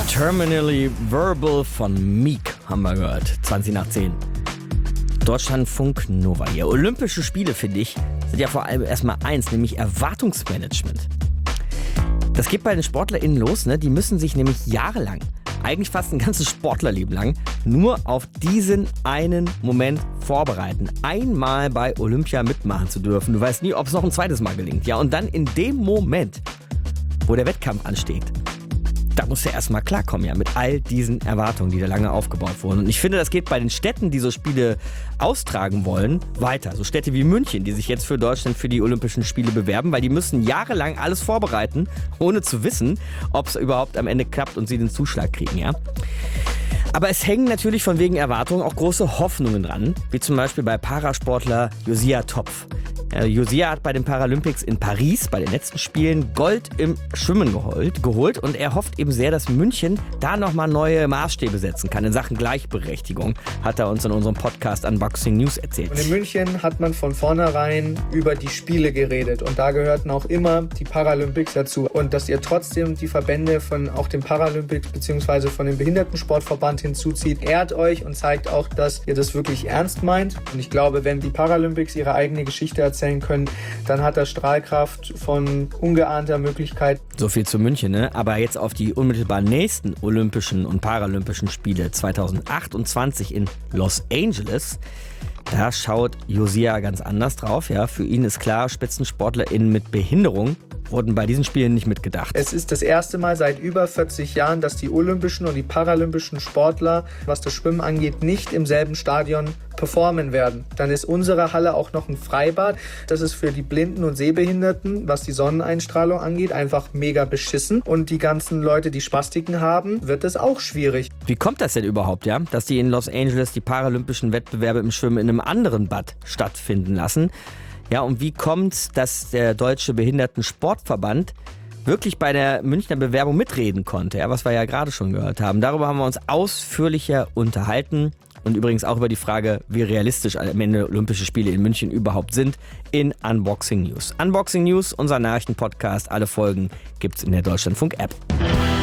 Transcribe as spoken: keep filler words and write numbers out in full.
Terminally Verbal von Meek haben wir gehört, zwanzig nach zehn. Deutschlandfunk Nova hier. Olympische Spiele, finde ich, sind ja vor allem erstmal eins, nämlich Erwartungsmanagement. Das geht bei den SportlerInnen los, ne? Die müssen sich nämlich jahrelang, eigentlich fast ein ganzes Sportlerleben lang, nur auf diesen einen Moment vorbereiten. Einmal bei Olympia mitmachen zu dürfen. Du weißt nie, ob es noch ein zweites Mal gelingt. Ja, und dann in dem Moment, wo der Wettkampf ansteht, da musst du erstmal klarkommen, ja, mit all diesen Erwartungen, die da lange aufgebaut wurden. Und ich finde, das geht bei den Städten, die so Spiele austragen wollen, weiter. So Städte wie München, die sich jetzt für Deutschland für die Olympischen Spiele bewerben, weil die müssen jahrelang alles vorbereiten, ohne zu wissen, ob es überhaupt am Ende klappt und sie den Zuschlag kriegen, ja. Aber es hängen natürlich von wegen Erwartungen auch große Hoffnungen dran, wie zum Beispiel bei Parasportler Josia Topf. Ja, Josia hat bei den Paralympics in Paris bei den letzten Spielen Gold im Schwimmen geholt, geholt und er hofft eben sehr, dass München da nochmal neue Maßstäbe setzen kann in Sachen Gleichberechtigung, hat er uns in unserem Podcast Unboxing News erzählt. Und in München hat man von vornherein über die Spiele geredet und da gehörten auch immer die Paralympics dazu und dass ihr trotzdem die Verbände von auch dem Paralympics bzw. von dem Behindertensportverband hinzuzieht, ehrt euch und zeigt auch, dass ihr das wirklich ernst meint. Und ich glaube, wenn die Paralympics ihre eigene Geschichte erzählen können, dann hat das Strahlkraft von ungeahnter Möglichkeit. So viel zu München, ne? Aber jetzt auf die unmittelbar nächsten Olympischen und Paralympischen Spiele zweitausendachtundzwanzig in Los Angeles. Da schaut Josia ganz anders drauf. Ja? Für ihn ist klar, SpitzensportlerInnen mit Behinderung wurden bei diesen Spielen nicht mitgedacht. Es ist das erste Mal seit über vierzig Jahren, dass die olympischen und die paralympischen Sportler, was das Schwimmen angeht, nicht im selben Stadion performen werden. Dann ist unsere Halle auch noch ein Freibad. Das ist für die Blinden und Sehbehinderten, was die Sonneneinstrahlung angeht, einfach mega beschissen. Und die ganzen Leute, die Spastiken haben, wird es auch schwierig. Wie kommt das denn überhaupt, ja, dass die in Los Angeles die paralympischen Wettbewerbe im Schwimmen in einem anderen Bad stattfinden lassen? Ja, und wie kommt, dass der Deutsche Behindertensportverband wirklich bei der Münchner Bewerbung mitreden konnte, ja, was wir ja gerade schon gehört haben? Darüber haben wir uns ausführlicher unterhalten und übrigens auch über die Frage, wie realistisch am Ende Olympische Spiele in München überhaupt sind, in Unboxing News. Unboxing News, unser Nachrichtenpodcast, alle Folgen gibt's in der Deutschlandfunk-App.